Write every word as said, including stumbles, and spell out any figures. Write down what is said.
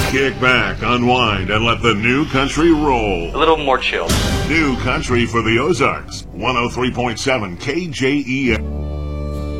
Kick back, unwind, and let the new country roll. A little more chill. New country for the Ozarks. one oh three point seven K J E M.